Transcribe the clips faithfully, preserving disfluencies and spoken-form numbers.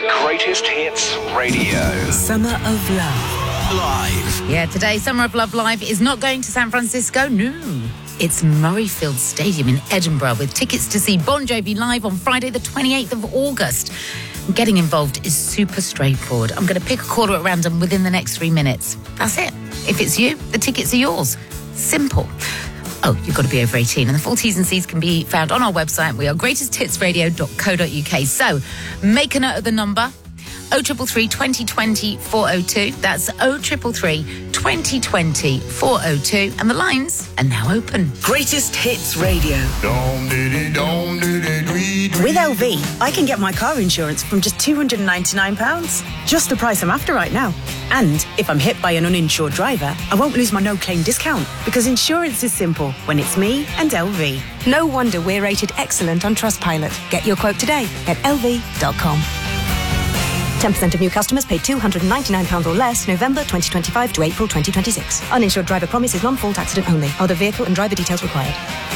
Greatest Hits Radio. Summer of Love. Live. Yeah, today, Summer of Love Live is not going to San Francisco, no. It's Murrayfield Stadium in Edinburgh with tickets to see Bon Jovi live on Friday the twenty-eighth of August. Getting involved is super straightforward. I'm going to pick a caller at random within the next three minutes. That's it. If it's you, the tickets are yours. Simple. Oh, you've got to be over eighteen. And the full T's and C's can be found on our website. We are greatest hits radio dot co dot uk. So make a note of the number. oh three three three, twenty twenty, four oh two. That's oh three three three, twenty twenty, four oh two. And the lines are now open. Greatest Hits Radio. With L V, I can get my car insurance from just two hundred ninety-nine pounds. Just the price I'm after right now. And if I'm hit by an uninsured driver, I won't lose my no-claim discount because insurance is simple when it's me and L V. No wonder we're rated excellent on Trustpilot. Get your quote today at L V dot com. ten percent of new customers paid two hundred ninety-nine pounds or less November twenty twenty-five to April twenty twenty-six. Uninsured driver promise is non-fault accident only. Other vehicle and driver details required.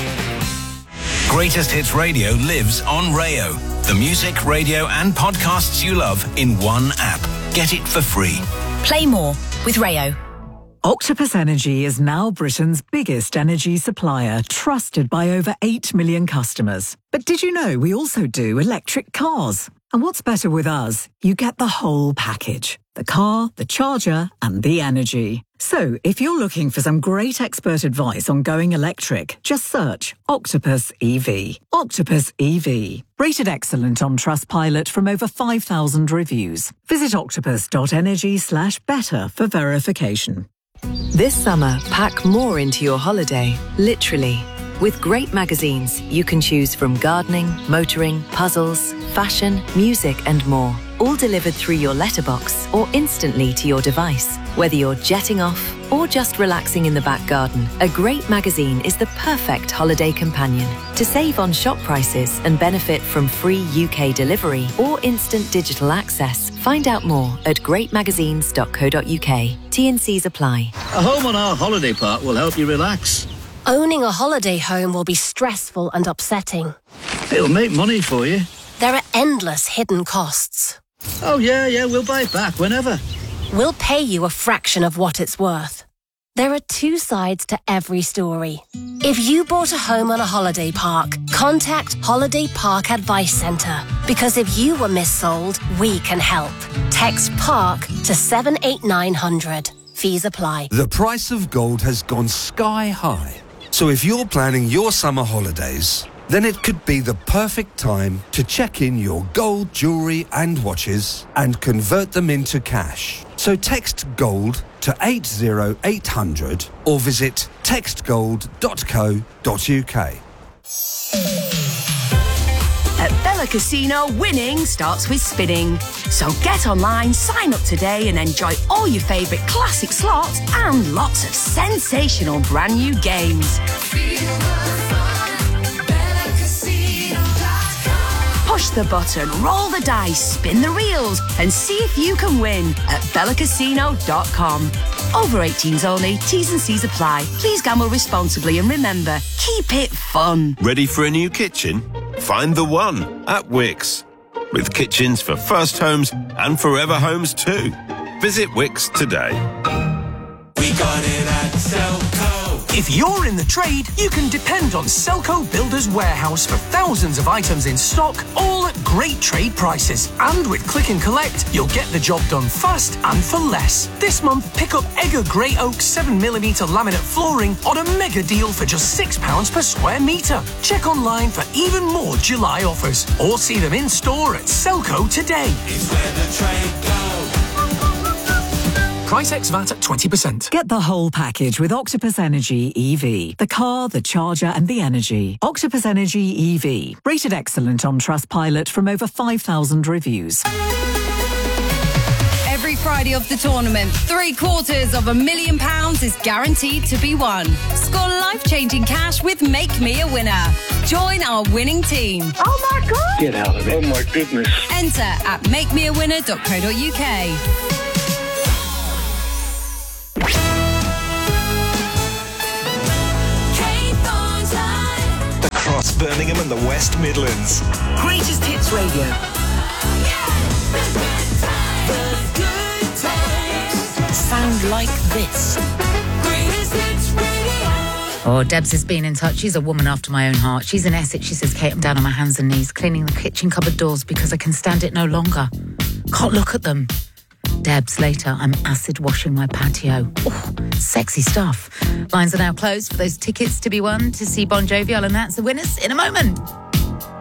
Greatest Hits Radio lives on Rayo. The music, radio and podcasts you love in one app. Get it for free. Play more with Rayo. Octopus Energy is now Britain's biggest energy supplier, trusted by over eight million customers. But did you know we also do electric cars? And what's better with us? You get the whole package. The car, the charger, and the energy. So, if you're looking for some great expert advice on going electric, just search Octopus E V. Octopus E V. Rated excellent on Trustpilot from over five thousand reviews. Visit octopus.energy slash better for verification. This summer, pack more into your holiday, literally. With great magazines, you can choose from gardening, motoring, puzzles, fashion, music and more. All delivered through your letterbox or instantly to your device. Whether you're jetting off or just relaxing in the back garden, a great magazine is the perfect holiday companion. To save on shop prices and benefit from free U K delivery or instant digital access, find out more at great magazines dot co dot uk. T and C's apply. A home on our holiday park will help you relax. Owning a holiday home will be stressful and upsetting. It'll make money for you. There are endless hidden costs. Oh, yeah, yeah, we'll buy it back whenever. We'll pay you a fraction of what it's worth. There are two sides to every story. If you bought a home on a holiday park, contact Holiday Park Advice Centre. Because if you were missold, we can help. Text PARK to seven eight nine hundred. Fees apply. The price of gold has gone sky high. So if you're planning your summer holidays, then it could be the perfect time to check in your gold jewellery and watches and convert them into cash. So text GOLD to eight oh eight hundred or visit text gold dot co dot uk. At Bella Casino, winning starts with spinning. So get online, sign up today and enjoy all your favourite classic slots and lots of sensational brand new games. Push the button, roll the dice, spin the reels and see if you can win at bella casino dot com. Over eighteens only, T's and C's apply. Please gamble responsibly and remember, keep it fun. Ready for a new kitchen? Find the one at Wickes. With kitchens for first homes and forever homes too. Visit Wickes today. We got it at Selco. If you're in the trade, you can depend on Selco Builders Warehouse for thousands of items in stock, all at great trade prices. And with Click and Collect, you'll get the job done fast and for less. This month, pick up Egger Grey Oak seven millimetre laminate flooring on a mega deal for just six pounds per square metre. Check online for even more July offers or see them in store at Selco today. It's where the trade goes. Price ex V A T at twenty percent. Get the whole package with Octopus Energy E V. The car, the charger and the energy. Octopus Energy E V. Rated excellent on Trustpilot from over five thousand reviews. Every Friday of the tournament, three quarters of a million pounds is guaranteed to be won. Score life-changing cash with Make Me a Winner. Join our winning team. Oh my God! Get out of it. Oh my goodness. Enter at make me a winner dot co dot uk. Across Birmingham and the West Midlands. Greatest Hits Radio. Yeah. like this. Greatest hits radio. Oh, Debs has been in touch. She's a woman after my own heart. She's in Essex. She says, Kate, I'm down on my hands and knees cleaning the kitchen cupboard doors because I can stand it no longer. Can't look at them. Debs, later, I'm acid washing my patio. Oh, sexy stuff. Lines are now closed for those tickets to be won to see Bon Jovi. I'll announce the winners in a moment.